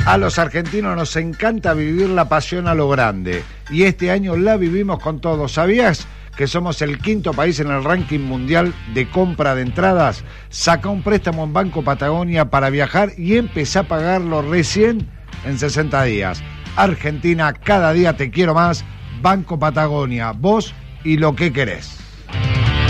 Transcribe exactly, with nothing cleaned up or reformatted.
A los argentinos nos encanta vivir la pasión a lo grande y este año la vivimos con todo. ¿Sabías que somos el quinto país en el ranking mundial de compra de entradas? Saca un préstamo en Banco Patagonia para viajar y empezá a pagarlo recién en sesenta días. Argentina, cada día te quiero más. Banco Patagonia, vos y lo que querés.